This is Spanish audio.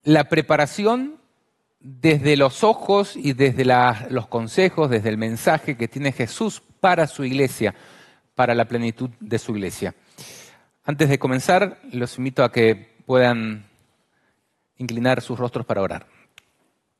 la preparación desde los ojos y desde los consejos, desde el mensaje que tiene Jesús para su iglesia, para la plenitud de su iglesia. Antes de comenzar, los invito a que puedan inclinar sus rostros para orar.